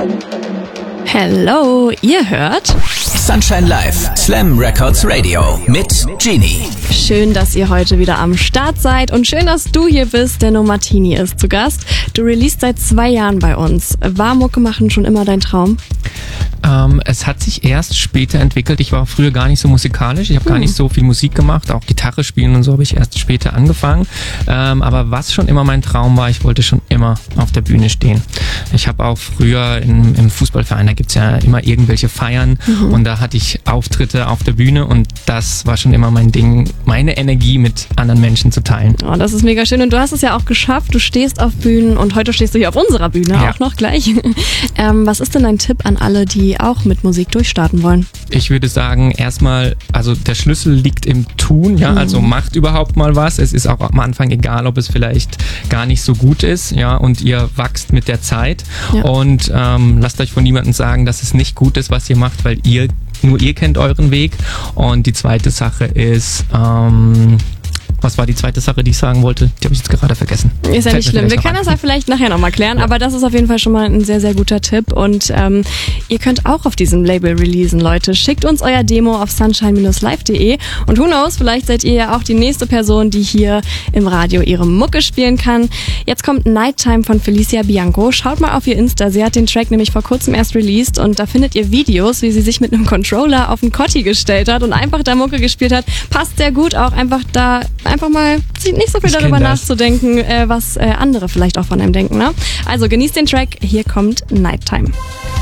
Hello, ihr hört Sunshine Live, Slam Records Radio mit Genie. Schön, dass ihr heute wieder am Start seid und schön, dass du hier bist, denn Martini ist zu Gast. Du released seit 2 Jahren bei uns. War Mucke machen schon immer dein Traum? Es hat sich erst später entwickelt. Ich war früher gar nicht so musikalisch. Ich habe gar nicht so viel Musik gemacht. Auch Gitarre spielen und so habe ich erst später angefangen. Aber was schon immer mein Traum war, ich wollte schon immer auf der Bühne stehen. Ich habe auch früher im Fußballverein, da gibt's ja immer irgendwelche Feiern und da hatte ich Auftritte auf der Bühne und das war schon immer mein Ding, meine Energie mit anderen Menschen zu teilen. Oh, das ist mega schön und du hast es ja auch geschafft. Du stehst auf Bühnen und heute stehst du hier auf unserer Bühne auch noch gleich. Was ist denn dein Tipp an alle, die auch mit Musik durchstarten wollen? Ich würde sagen, erstmal, also der Schlüssel liegt im Tun, ja, also macht überhaupt mal was. Es ist auch am Anfang egal, ob es vielleicht gar nicht so gut ist, ja, und ihr wachst mit der Zeit und lasst euch von niemandem sagen, dass es nicht gut ist, was ihr macht, weil nur ihr kennt euren Weg. Und die zweite Sache ist, was war die zweite Sache, die ich sagen wollte? Die habe ich jetzt gerade vergessen. Ist ja nicht schlimm. Wir können das ja vielleicht nachher nochmal klären, aber das ist auf jeden Fall schon mal ein sehr, sehr guter Tipp. Und ihr könnt auch auf diesem Label releasen, Leute. Schickt uns euer Demo auf sunshine-live.de und who knows, vielleicht seid ihr ja auch die nächste Person, die hier im Radio ihre Mucke spielen kann. Jetzt kommt Nighttime von Felicia Bianco. Schaut mal auf ihr Insta. Sie hat den Track nämlich vor kurzem erst released und da findet ihr Videos, wie sie sich mit einem Controller auf den Kotti gestellt hat und einfach da Mucke gespielt hat. Passt sehr gut auch einfach mal nicht so viel darüber nachzudenken, was andere vielleicht auch von einem denken. Ne? Also genießt den Track, hier kommt Nighttime.